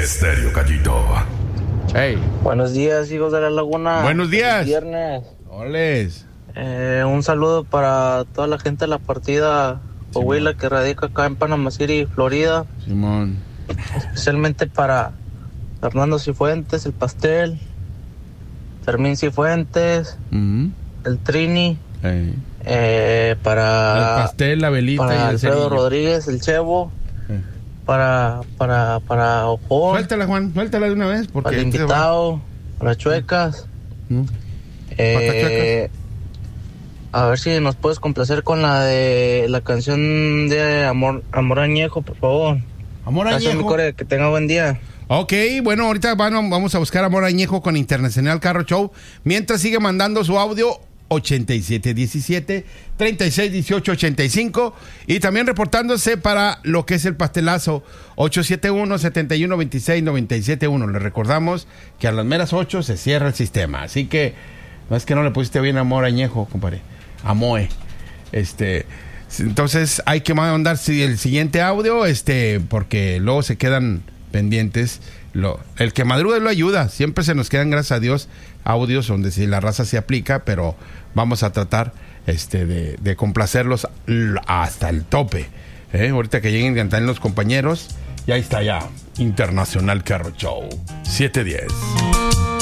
Estéreo Gallito. Hey. Buenos días, hijos de la laguna. Buenos días. Viernes. Oles. Un saludo para toda la gente de la partida Coahuila que radica acá en Panama City, Florida. Simón. Especialmente para Fernando Cifuentes, el Pastel, Fermín Cifuentes, el Trini, para el Pastel, la Velita para y el Alfredo cerillo. Rodríguez, el Chevo, para Ojón. Suéltala, Juan, suéltala de una vez. Porque Para el invitado, para Chuecas. A ver si nos puedes complacer con la de la canción de Amor Añejo, por favor. Amor Añejo. Gracias, mi core, que tenga buen día. Ok, bueno, ahorita vamos a buscar Amor Añejo con Internacional Carro Show. Mientras sigue mandando su audio 8717-361885 y también reportándose para lo que es el pastelazo 871-7126-971. Le recordamos que a las meras 8 se cierra el sistema, así que no es que no le pusiste bien Amor Añejo, compadre. Amoe. Entonces hay que mandar el siguiente audio, porque luego se quedan pendientes. El que madruga lo ayuda. Siempre se nos quedan, gracias a Dios, audios donde si la raza se aplica, pero vamos a tratar de complacerlos hasta el tope. Ahorita que lleguen a cantar los compañeros, y ahí está ya Internacional Carro Show 710.